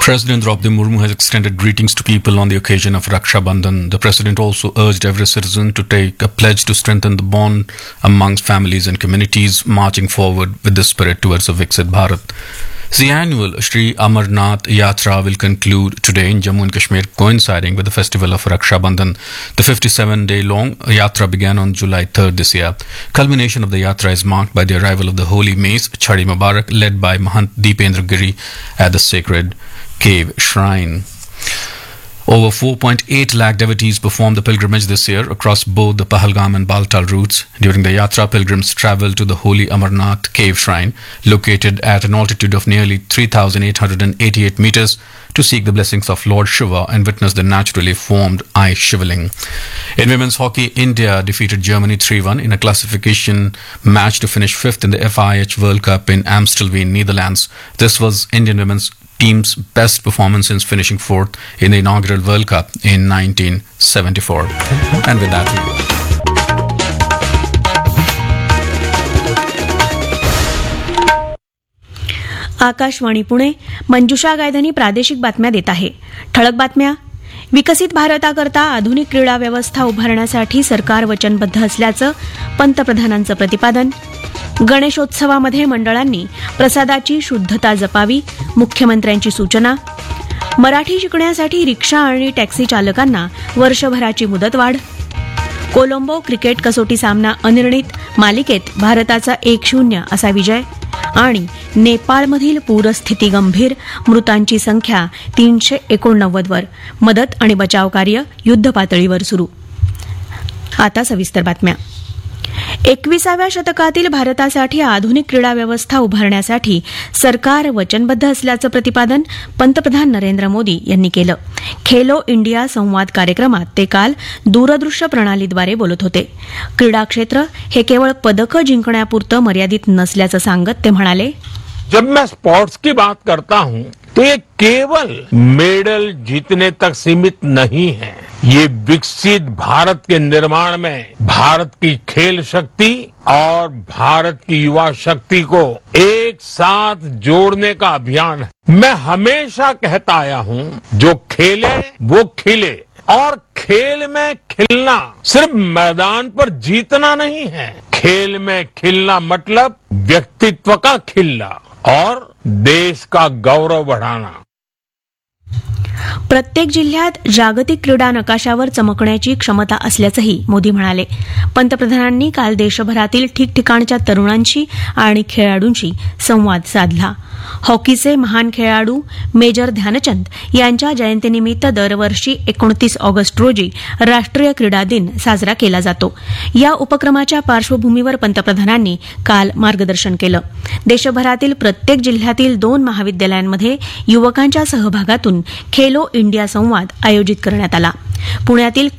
President Draupadi Murmu has extended greetings to people on the occasion of Raksha Bandhan. The president also urged every citizen to take a pledge to strengthen the bond amongst families and communities, marching forward with this spirit towards a Viksit Bharat. The annual Sri Amarnath Yatra will conclude today in Jammu and Kashmir, coinciding with the festival of Raksha Bandhan. The 57-day-long Yatra began on July 3rd this year. Culmination of the Yatra is marked by the arrival of the Holy Mace, Chhadi Mubarak, led by Mahant Deependra Giri at the sacred cave shrine. Over 4.8 lakh devotees performed the pilgrimage this year across both the Pahalgam and Baltal routes. During the Yatra, pilgrims travelled to the holy Amarnath cave shrine, located at an altitude of nearly 3,888 meters, to seek the blessings of Lord Shiva and witness the naturally formed ice shivaling. In women's hockey, India defeated Germany 3-1 in a classification match to finish fifth in the FIH World Cup in Amstelveen, Netherlands. This was Indian women's team's best performance since finishing fourth in the inaugural World Cup in 1974. And with that, Akashvani Pune. Manjusha Gaydhani प्रादेशिक बातम्या देत आहे. ठळक बातम्या. विकसित भारताकरता आधुनिक क्रीडा व्यवस्था उभारण्यासाठी सरकार वचनबद्ध असल्याचं पंतप्रधानांचं प्रतिपादन. गणेशोत्सवामध्ये मंडळांनी प्रसादाची शुद्धता जपावी, मुख्यमंत्र्यांची सूचना. मराठी शिकण्यासाठी रिक्षा आणि टॅक्सी चालकांना वर्षभराची मुदतवाढ. कोलंबो क्रिकेट कसोटी सामना अनिर्णित, मालिकेत भारताचा 1-0 असा विजय. आणि नेपाळमधील पूरस्थिती गंभीर, मृतांची संख्या 389 वर. मदत आणि बचाव कार्य युद्धपातळीवर सुरू. आता सविस्तर बातम्या. 21व्या शतकातील भारतासाठी आधुनिक क्रीडा व्यवस्था उभारण्यासाठी सरकार वचनबद्ध असल्याचं प्रतिपादन पंतप्रधान नरेंद्र मोदी यांनी केलं. खेलो इंडिया संवाद कार्यक्रमात ते काल दूरदृश्य प्रणालीद्वारे बोलत होते. क्रीडा क्षेत्र हे केवळ पदकं जिंकण्यापुरतं मर्यादित नसल्याचं सांगत ते म्हणाले, जब मैं स्पोर्ट्स की बात करता हूं तो ये केवल मेडल जीतने तक सीमित नहीं है. ये विकसित भारत के निर्माण में भारत की खेल शक्ति और भारत की युवा शक्ति को एक साथ जोड़ने का अभियान है. मैं हमेशा कहता आया हूं, जो खेले वो खिले. और खेल में खिलना सिर्फ मैदान पर जीतना नहीं है. खेल में खिलना मतलब व्यक्तित्व का खिलना और देश का गौरव बढ़ाना. प्रत्येक जिल्ह्यात जागतिक क्रीडा नकाशावर चमकण्याची क्षमता असल्याचंही मोदी म्हणाले. पंतप्रधानांनी काल देशभरातील ठिकठिकाणच्या तरुणांशी आणि खेळाडूंशी संवाद साधला. हॉकीचे महान खेळाडू मेजर ध्यानचंद यांच्या जयंतीनिमित्त दरवर्षी 29 ऑगस्ट रोजी राष्ट्रीय क्रीडा दिन साजरा केला जातो. या उपक्रमाच्या पार्श्वभूमीवर पंतप्रधानांनी काल मार्गदर्शन केलं. देशभरातील प्रत्येक जिल्ह्यातील 2 महाविद्यालयांमध्ये युवकांच्या सहभागातून खेलो इंडिया संवाद आयोजित करण्यात आला. पुण्यातील